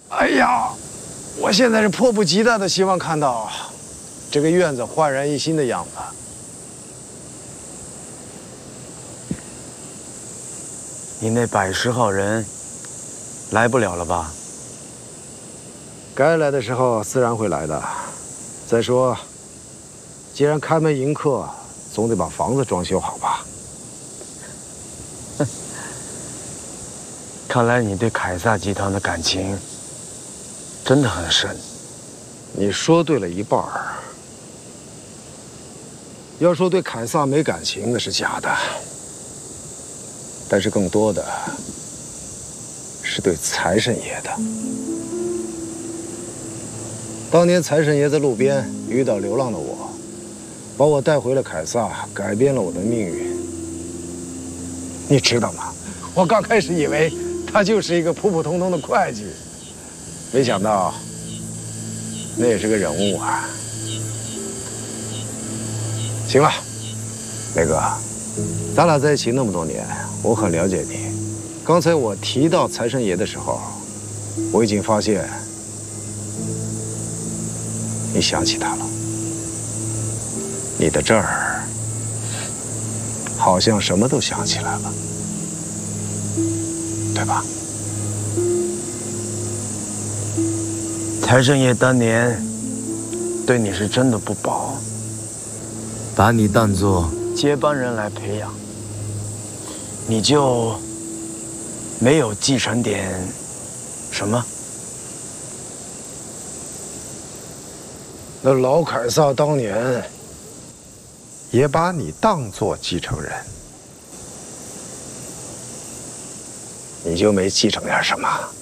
哎呀，我现在是迫不及待的希望看到这个院子焕然一新的样子。 你那110号人来不了了吧？ 该来的时候自然会来的。再说，既然开门迎客，总得把房子装修好吧？ 看来你对凯撒集团的感情真的很深。 你说对了一半儿。要说对凯撒没感情，那是假的。但是更多的是对财神爷的。当年财神爷在路边遇到流浪的我，把我带回了凯撒，改变了我的命运。你知道吗？我刚开始以为他就是一个普普通通的会计，没想到那也是个人物啊。行了，磊哥，咱俩在一起那么多年，我很了解你。刚才我提到财神爷的时候，我已经发现你想起他了。你的这儿好像什么都想起来了，对吧？ 财神爷当年对你是真的不薄，把你当作接班人来培养，你就没有继承点什么？ 那老凯撒当年也把你当作继承人，你就没继承点什么？